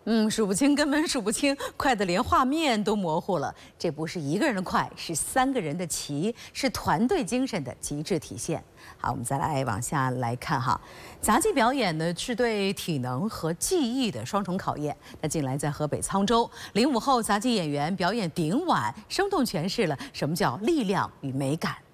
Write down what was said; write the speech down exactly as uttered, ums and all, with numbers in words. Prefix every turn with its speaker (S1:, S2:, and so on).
S1: 嗯，数不清，根本数不清，快得连画面都模糊了。这不是一个人的快，是三个人的齐，是团队精神的极致体现。好，我们再来往下来看哈，杂技表演呢是对体能和技艺的双重考验。那近来在河北沧州，零五后杂技演员表演顶碗，生动诠释了什么叫力量与美感。